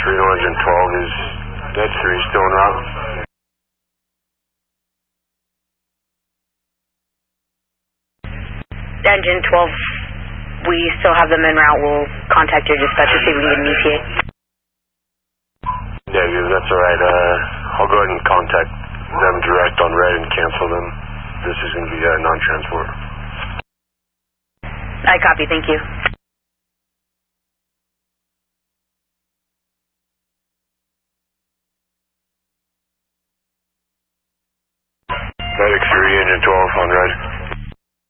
Torino engine 12 is dead 3 still en route. Engine 12, we still have them en route. We'll contact your dispatcher, see if we can get an ETA. Negative, that's alright. I'll go ahead and contact them direct on red and cancel them. This is going to be non-transport. I copy, thank you. Medic 3, engine 12 on red.